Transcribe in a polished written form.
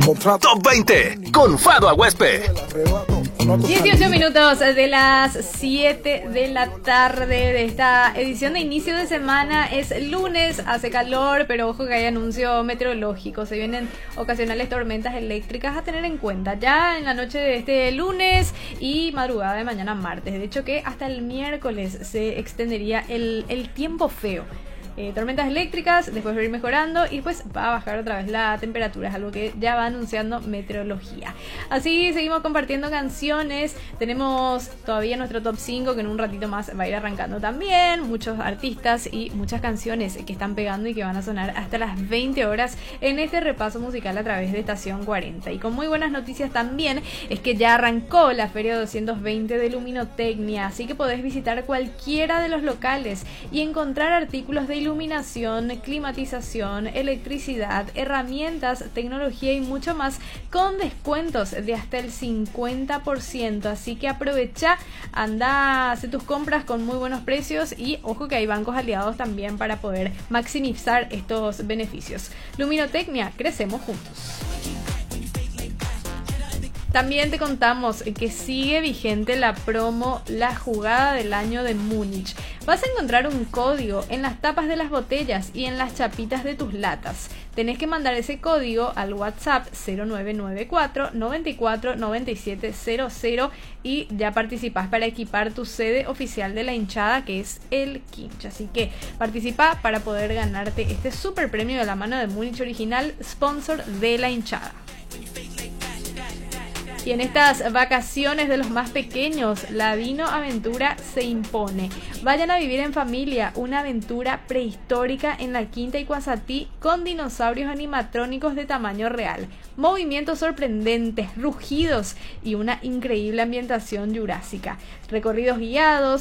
Top 20 con Fado Aguespe. 18 minutos de las 7 de la tarde de esta edición de inicio de semana. Es lunes, hace calor, pero ojo que hay anuncio meteorológico. Se vienen ocasionales tormentas eléctricas a tener en cuenta ya en la noche de este lunes y madrugada de mañana martes. De hecho que hasta el miércoles se extendería el tiempo feo. Tormentas eléctricas, después va a ir mejorando y después va a bajar otra vez la temperatura, es algo que ya va anunciando meteorología. Así seguimos compartiendo canciones, tenemos todavía nuestro top 5 que en un ratito más va a ir arrancando también, muchos artistas y muchas canciones que están pegando y que van a sonar hasta las 20 horas en este repaso musical a través de Estación 40. Y con muy buenas noticias también es que ya arrancó la Feria 220 de Luminotecnia, así que podés visitar cualquiera de los locales y encontrar artículos de iluminación, climatización, electricidad, herramientas, tecnología y mucho más con descuentos de hasta el 50%. Así que aprovecha, anda, hace tus compras con muy buenos precios y ojo que hay bancos aliados también para poder maximizar estos beneficios. Luminotecnia, crecemos juntos. También te contamos que sigue vigente la promo La Jugada del Año de Múnich. Vas a encontrar un código en las tapas de las botellas y en las chapitas de tus latas. Tenés que mandar ese código al WhatsApp 0994 94 97 00 y ya participás para equipar tu sede oficial de la hinchada, que es el Quinch. Así que participa para poder ganarte este super premio de la mano de Múnich Original, sponsor de la hinchada. Y en estas vacaciones de los más pequeños, la Dino Aventura se impone. Vayan a vivir en familia una aventura prehistórica en la Quinta Iguazatí con dinosaurios animatrónicos de tamaño real, movimientos sorprendentes, rugidos y una increíble ambientación jurásica. Recorridos guiados,